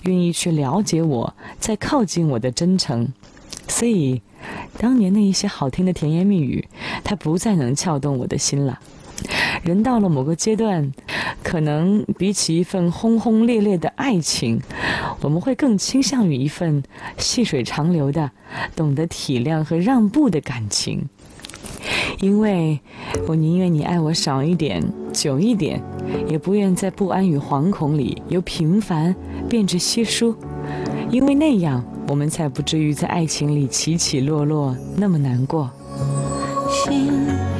愿意去了解我，再靠近我的真诚。所以当年那一些好听的甜言蜜语，它不再能撬动我的心了。人到了某个阶段，可能比起一份轰轰烈烈的爱情，我们会更倾向于一份细水长流的懂得体谅和让步的感情。因为我宁愿你爱我少一点久一点，也不愿在不安与惶恐里由平凡变至稀疏，因为那样我们才不至于在爱情里起起落落那么难过。 心